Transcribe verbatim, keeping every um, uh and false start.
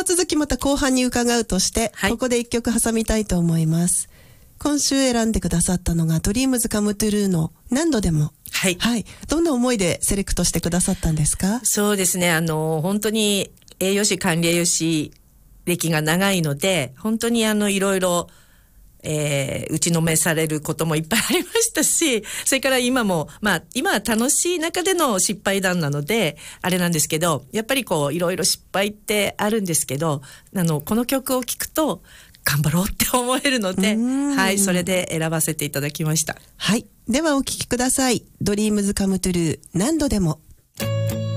の続きまた後半に伺うとして、はい、ここで一曲挟みたいと思います。今週選んでくださったのが Dreams Come True の何度でも。 はい、 はい、どんな思いでセレクトしてくださったんですか？ そうですね、あの本当に栄養士管理栄養士歴が長いので、本当にあのいろいろ、えー、打ちのめされることもいっぱいありましたし、それから今もまあ今は楽しい中での失敗談なのであれなんですけど、やっぱりこういろいろ失敗ってあるんですけど、あのこの曲を聴くと頑張ろうって思えるので、はい、それで選ばせていただきました。 はい、ではお聴きください。 Dreams Come True 何度でも。